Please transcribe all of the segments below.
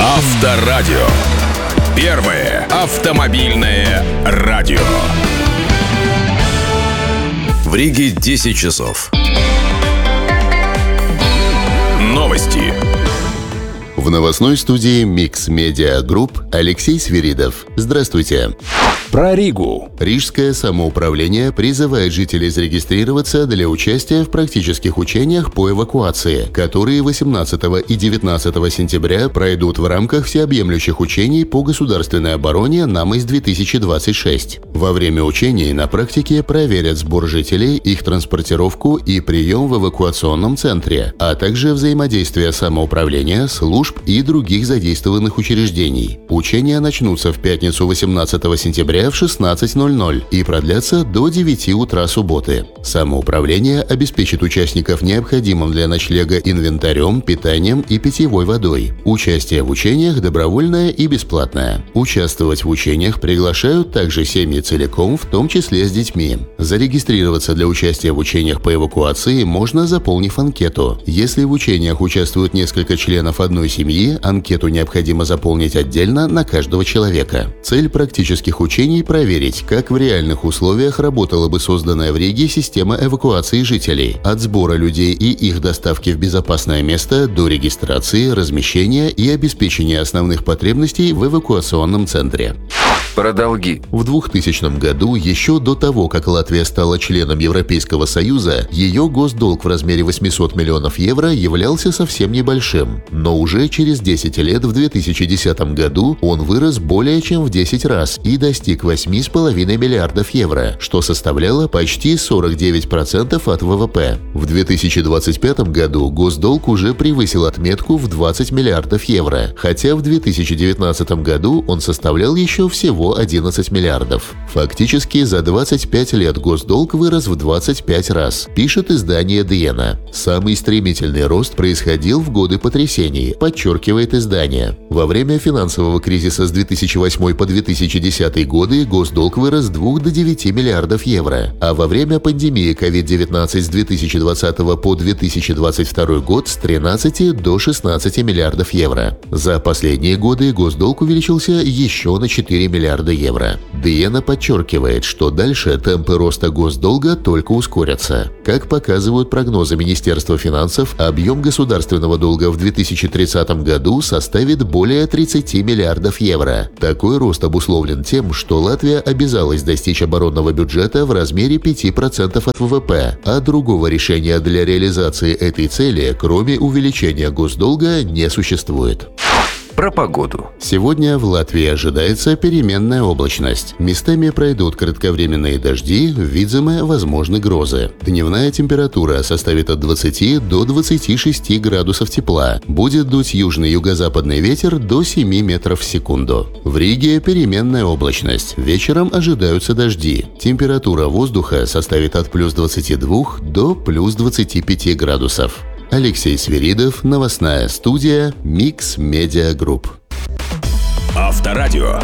Авторадио. Первое автомобильное радио. В Риге 10 часов. Новости. В новостной студии Mix Media Group Алексей Свиридов. Здравствуйте. Про Ригу. Рижское самоуправление призывает жителей зарегистрироваться для участия в практических учениях по эвакуации, которые 18 и 19 сентября пройдут в рамках всеобъемлющих учений по государственной обороне НАМОС-2026. Во время учений на практике проверят сбор жителей, их транспортировку и прием в эвакуационном центре, а также взаимодействие самоуправления, служб и других задействованных учреждений. Учения начнутся в пятницу 18 сентября в 16:00 и продлятся до 9 утра субботы. Самоуправление обеспечит участников необходимым для ночлега инвентарем, питанием и питьевой водой. Участие в учениях добровольное и бесплатное. Участвовать в учениях приглашают также семьи целиком, в том числе с детьми. Зарегистрироваться для участия в учениях по эвакуации можно, заполнив анкету. Если в учениях участвуют несколько членов одной семьи, анкету необходимо заполнить отдельно на каждого человека. Цель практических учений – проверить, как в реальных условиях работала бы созданная в Риге система эвакуации жителей, от сбора людей и их доставки в безопасное место до регистрации, размещения и обеспечения основных потребностей в эвакуационном центре. Про долги. В 2000 году, еще до того, как Латвия стала членом Европейского Союза, ее госдолг в размере 800 миллионов евро являлся совсем небольшим. Но уже через 10 лет, в 2010 году, он вырос более чем в 10 раз и достиг 8,5 миллиардов евро, что составляло почти 49% от ВВП. В 2025 году госдолг уже превысил отметку в 20 миллиардов евро, хотя в 2019 году он составлял еще всего 11 миллиардов. Фактически за 25 лет госдолг вырос в 25 раз, пишет издание Диена. Самый стремительный рост происходил в годы потрясений, подчеркивает издание. Во время финансового кризиса с 2008 по 2010 годы госдолг вырос с 2 до 9 миллиардов евро, а во время пандемии COVID-19 с 2020 по 2022 год с 13 до 16 миллиардов евро. За последние годы госдолг увеличился еще на 4 миллиарда евро. Диена подчеркивает, что дальше темпы роста госдолга только ускорятся. Как показывают прогнозы Министерства финансов, объем государственного долга в 2030 году составит более 30 миллиардов евро. Такой рост обусловлен тем, что Латвия обязалась достичь оборонного бюджета в размере 5% от ВВП, а другого решения для реализации этой цели, кроме увеличения госдолга, не существует. Про погоду. Сегодня в Латвии ожидается переменная облачность. Местами пройдут кратковременные дожди, видимые возможны грозы. Дневная температура составит от 20 до 26 градусов тепла. Будет дуть южный юго-западный ветер до 7 метров в секунду. В Риге переменная облачность. Вечером ожидаются дожди. Температура воздуха составит от плюс 22 до плюс 25 градусов. Алексей Свиридов, новостная студия Mix Media Group. Авторадио.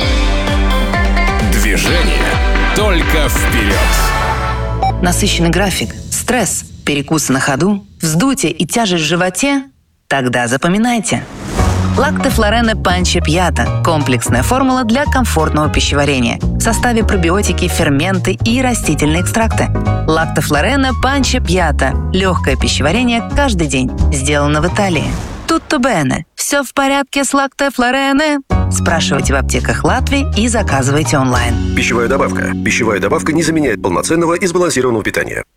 Движение только вперед. Насыщенный график, стресс, перекусы на ходу, вздутие и тяжесть в животе? Тогда запоминайте. Лакте Флорене Панче Пьята – комплексная формула для комфортного пищеварения. В составе пробиотики, ферменты и растительные экстракты. Лакте Флорене Панче Пьята – легкое пищеварение каждый день. Сделано в Италии. Tutto bene. Все в порядке с Лакте Флорене? Спрашивайте в аптеках Латвии и заказывайте онлайн. Пищевая добавка. Пищевая добавка не заменяет полноценного и сбалансированного питания.